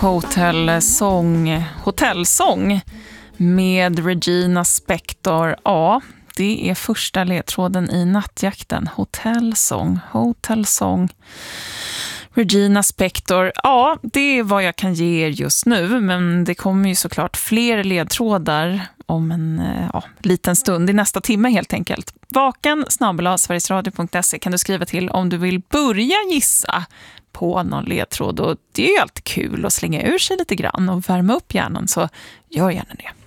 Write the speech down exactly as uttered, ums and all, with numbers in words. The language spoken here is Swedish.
Hotelsång, hotellsång med Regina Spektor. Ja, det är första ledtråden i nattjakten. Hotellsång, hotellsång. Regina Spektor. Ja, det är vad jag kan ge er just nu. Men det kommer ju såklart fler ledtrådar om en ja, liten stund i nästa timme helt enkelt. Vaken snabel-a sverigesradio punkt se kan du skriva till om du vill börja gissa på någon ledtråd. Och det är ju alltid kul att slänga ur sig lite grann och värma upp hjärnan, så gör gärna det.